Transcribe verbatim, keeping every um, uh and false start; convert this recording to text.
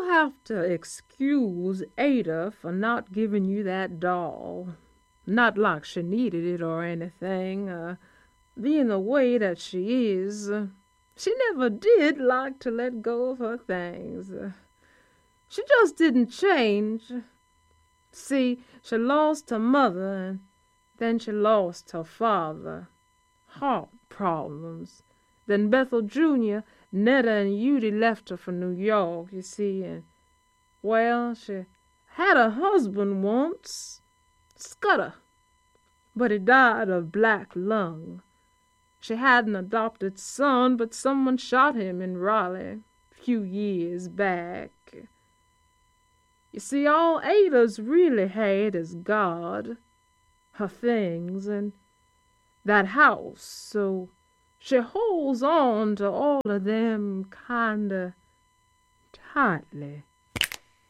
have to excuse Ada for not giving you that doll. Not like she needed it or anything, uh, being the way that she is. Uh, she never did like to let go of her things. Uh, she just didn't change. See, she lost her mother, and then she lost her father. Heart problems. Then Bethel Junior, Netta, and Judy left her for New York, you see, and, well, she had a husband once, Scudder, but he died of black lung. She had an adopted son, but someone shot him in Raleigh a few years back. You see, all Ada's really had is God, her things, and that house, so she holds on to all of them kind of tightly.